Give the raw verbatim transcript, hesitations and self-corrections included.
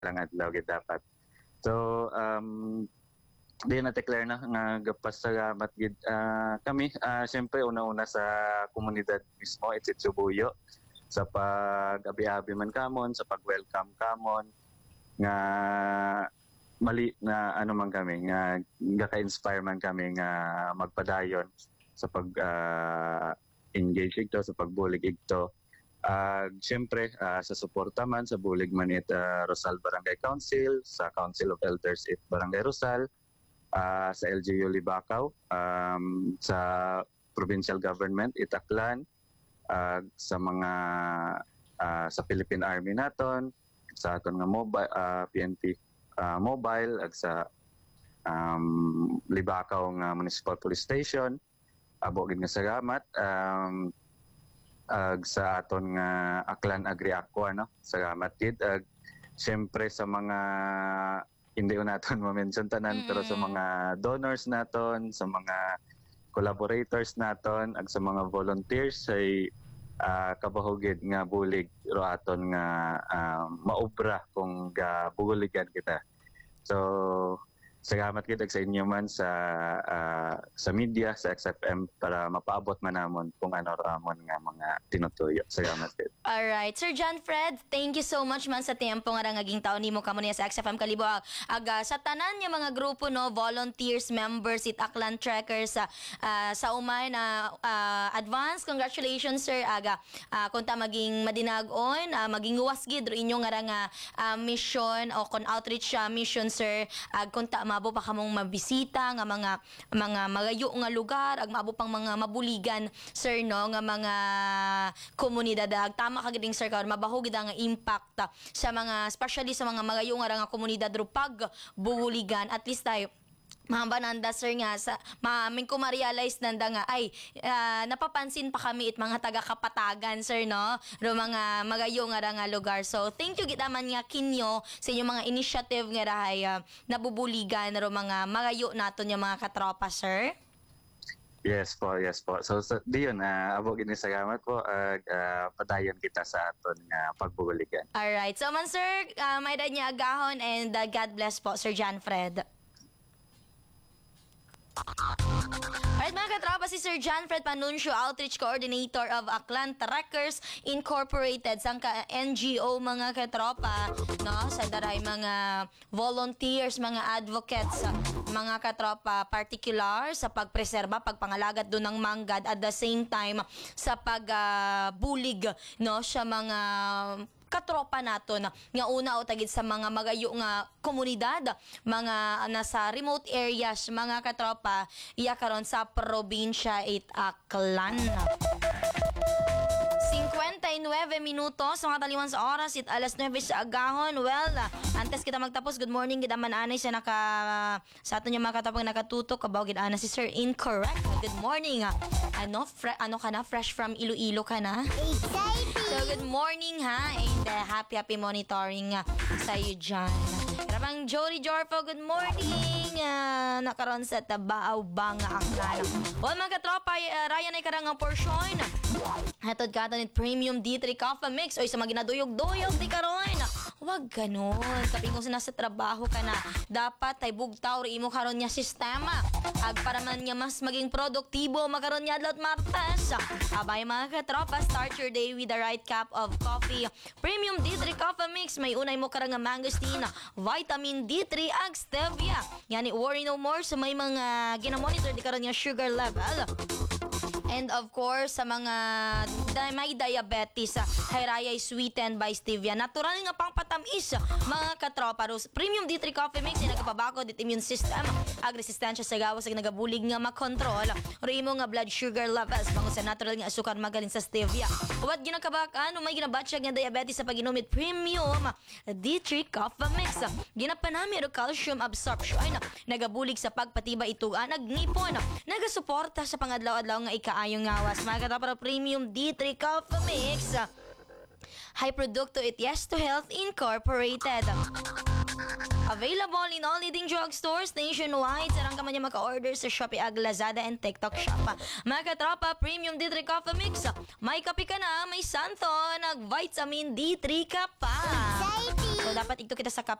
lang adlaw gid dapat. So um di na declare na nga gapasalamat gid ah, kami ah, siyempre una-una sa komunidad mismo Itsitsubuyo sa pag-abi-abi man kamon, sa pag-welcome kamon nga mali na ano man kami nga gaka-inspire man kami nga magpadayon sa pag ah, engage igto sa pagbulig igto. Uh, Siyempre, ah, sa suporta man sa bulig man it ah, Rosal Barangay Council, sa Council of Elders it Barangay Rosal, ah, sa L G U Libacao, um, sa provincial government it Aklan, ah, sa mga ah, sa Philippine Army naton, sa aton nga mobile ah, P N P ah, mobile ag sa um, Libacao nga Municipal Police Station. Abo gid nga salamat. Um, ag sa aton nga Aklan Agri Aqua, no? Salamat gid. Ag siyempre sa mga hindi ko naton ma-mention tanan, Mm-mm. pero sa mga donors naton, sa mga collaborators naton, ag sa mga volunteers ay uh, kabahugid nga bulig ro aton nga ah, maobra kung gabuligan kita. So salamat gid sa inyo man sa ah, sa media, sa X F M para mapaabot man namon kung ano ramon nga mga tinutuyo. Salamat gid. Alright. Sir John Fred, thank you so much man sa tempo nga ra naging taon nimo kamo niya sa X F M Kalibo. Ag, aga, sa tanan niya mga grupo, no, volunteers, members, it Aklan Trekkers, sa ah, sa umay na ah, advance congratulations sir. Aga, ah, kung ta maging madinag-on, ah, maging uwas gid ro inyo nga ra nga ah, mission o kon outreach ah, mission sir. Ag kung ta maabo pa kamong mabisita nga mga mga magayo nga lugar, ag maabo pang mga mabuligan sir, no, nga mga komunidad. Ag tama ka giding sir karon mabaho gid nga impact ah, sa mga especially sa mga magayo nga ra nga komunidad ro pag bubuligan. At least tayo mga bananda sir nga sa mamin ko ma-realize nanda nga ay ah, napapansin pa kami it mga taga Kapatagan sir, no, ro mga magayo nga ra nga lugar. So thank you gid man nga kinyo sa inyong mga initiative nga rahay ah, nabubuligan ro mga magayo naton yung mga katropa sir. Yes po, yes po. So, so diyon ah, abo gid ni salamat po ag ah, padayon kita sa aton nga pagbuligan. Alright. So man sir, uh, may dad niya agahon and uh, God bless po Sir John Fred. Alright mga katropa, si Sir John Fred Panuncio, Outreach Coordinator of Aklan Trekkers Incorporated, sang ka N G O mga katropa, no, sa daray mga volunteers, mga advocates, mga katropa, particular sa pagpreserba, pagpangalagat do ng manggad, at the same time sa pagbulig, no, sa mga katropa nato na nga una o tagid sa mga magayo nga komunidad, mga nasa remote areas, mga katropa, iya karon sa probinsya it Aklan. fifty-nine minutos, mga taliwan sa oras, it alas nine sa agahon. Well, antes kita magtapos, good morning, gid man anay sa naka sa aton yung mga katapang nakatutok, kabaw gid ana si Sir Incorrect. Good morning. Ano, fre- ano ka na? Fresh from Iloilo ka na? Exciting! So, good morning ha, and uh, happy happy monitoring uh, sa iyo dyan. Karabang Jody Jorfo, good morning! Uh, nakaroon sa Tabao Banga Aklan. Well, mga katropa, uh, Ryan ay karang porsyon. Hatod ka ni Premium D three Coffee Mix. Oy, sa mga ginaduyog-duyog, di karon. Huwag ganon. Sabi ko sa nasa trabaho ka na, dapat ay bugtaw rin mo karon niya sistema. Ag para man niya mas maging produktibo, makaroon niya adlaw at martes. Abay mga katropa, start your day with the right cup of coffee. Premium D three Coffee Mix. May unay mo karang nga mangosteen, vitamin D three, ag stevia. Yan, worry no more sa may mga ginamonitor di karon niya sugar level. And of course, sa mga da- may diabetes, uh, Hiraya is sweetened by stevia. Natural nga pang patamis, uh, mga katropa. Rose. Premium D three Coffee Mix, yung nagpabago dit immune system. Ag resistensya sa gawas, ag nagabulig nga makontrol. Rimo nga blood sugar levels, mga sa natural nga asukar magaling sa stevia. Huwag ginakabakan, may ginabatsyag nga diabetes sa pag-inumit Premium D three Coffee Mix. Ginapanami ro calcium absorption. Nagabulig sa pagpatiba ituan, nagnipon. Nagasuporta sa pangadlaw-adlaw nga ika ayong ngawas. Mga katapara Premium D three Coffee Mix. High produkto it Yes to Health Incorporated. Available in all leading drugstores nationwide. Sarang ka man niya maka-order sa Shopee, Ag, Lazada, and TikTok Shop. Mga katropa, Premium D three Coffee Mix. May kape ka na, may santo, nag-vitamin D three ka pa. Exciting! dapat ito kita sa